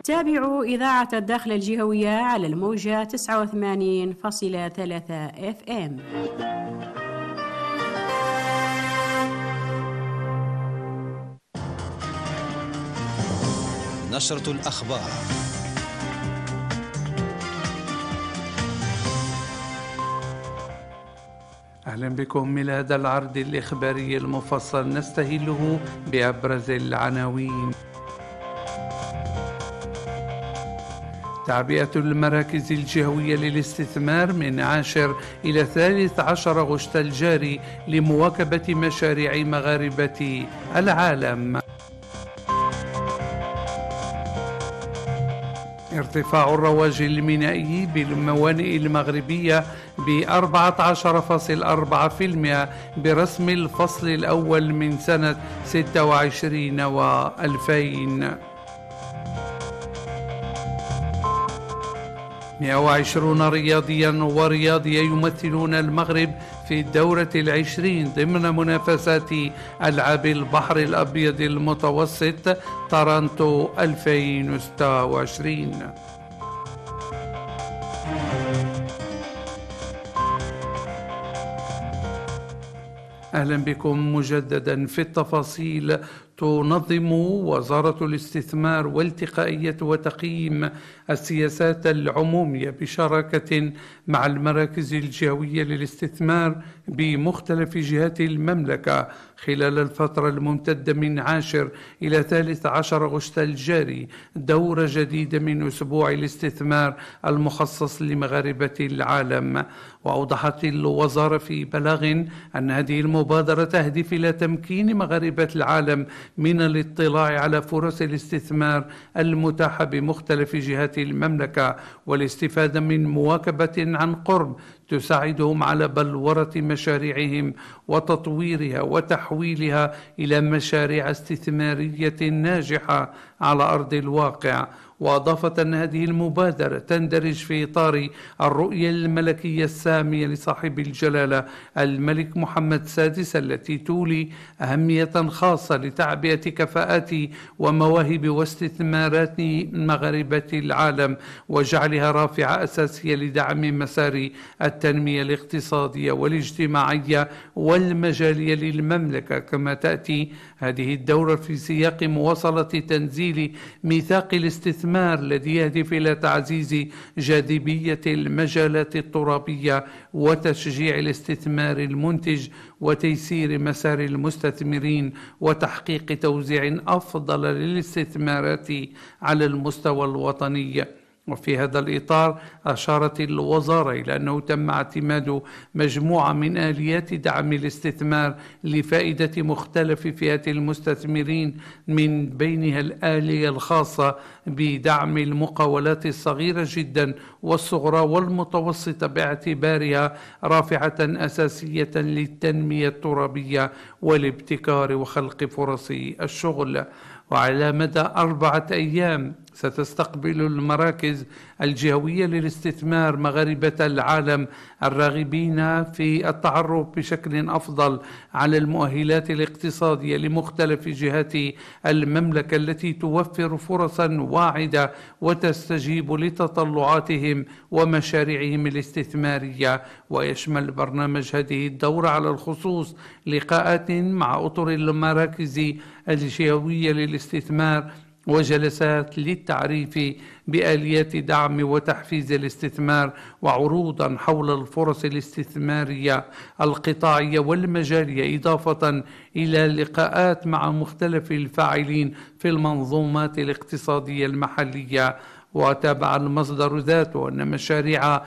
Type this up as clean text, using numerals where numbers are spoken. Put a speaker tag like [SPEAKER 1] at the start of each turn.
[SPEAKER 1] تابعوا إذاعة الداخل الجهوية على الموجة 89.3 FM.
[SPEAKER 2] نشرة الأخبار.
[SPEAKER 3] أهلا بكم إلى هذا العرض الإخباري المفصل، نستهله بأبرز العناوين. تعبئة المراكز الجهوية للاستثمار من 10 إلى 13 غشت الجاري لمواكبة مشاريع مغاربة العالم. ارتفاع الرواج المينائي بالموانئ المغربية ب14.4% برسم الفصل الأول من سنة 26 و2000. 120 رياضيا ورياضية يمثلون المغرب في الدورة 20 ضمن منافسات ألعاب البحر الأبيض المتوسط طرنطو 2026. أهلا بكم مجددا في التفاصيل. تنظم وزارة الاستثمار والتقائية وتقييم السياسات العمومية بشراكة مع المراكز الجهوية للاستثمار بمختلف جهات المملكة خلال الفترة الممتدة من 10 إلى 13 غشت الجاري دورة جديدة من أسبوع الاستثمار المخصص لمغاربة العالم. وأوضحت الوزارة في بلاغ أن هذه المبادرة تهدف إلى تمكين مغاربة العالم من الاطلاع على فرص الاستثمار المتاحة بمختلف جهات المملكة والاستفادة من مواكبة عن قرب تساعدهم على بلورة مشاريعهم وتطويرها وتحويلها إلى مشاريع استثمارية ناجحة على أرض الواقع. وأضافت أن هذه المبادرة تندرج في إطار الرؤية الملكية السامية لصاحب الجلالة الملك محمد السادس التي تولي أهمية خاصة لتعبئة كفاءات ومواهب واستثمارات مغاربة العالم وجعلها رافعة أساسية لدعم مسار التنمية الاقتصادية والاجتماعية والمجالية للمملكة. كما تأتي هذه الدورة في سياق مواصلة تنزيل ميثاق الاستثمار الذي يهدف إلى تعزيز جاذبية المجالات الترابية وتشجيع الاستثمار المنتج وتيسير مسار المستثمرين وتحقيق توزيع أفضل للاستثمارات على المستوى الوطني. وفي هذا الإطار أشارت الوزارة إلى أنه تم اعتماد مجموعة من آليات دعم الاستثمار لفائدة مختلف فئات المستثمرين، من بينها الآلية الخاصة بدعم المقاولات الصغيرة جدا والصغرى والمتوسطة باعتبارها رافعة أساسية للتنمية الترابية والابتكار وخلق فرص الشغل. وعلى مدى 4 أيام ستستقبل المراكز الجهوية للاستثمار مغاربة العالم الراغبين في التعرف بشكل أفضل على المؤهلات الاقتصادية لمختلف جهات المملكة التي توفر فرصا واعدة وتستجيب لتطلعاتهم ومشاريعهم الاستثمارية. ويشمل برنامج هذه الدورة على الخصوص لقاءات مع أطر المراكز الجهوية للاستثمار وجلسات للتعريف بآليات دعم وتحفيز الاستثمار وعروضا حول الفرص الاستثمارية القطاعية والمجالية، إضافة إلى لقاءات مع مختلف الفاعلين في المنظومات الاقتصادية المحلية. وتابع المصدر ذاته أن مشاريع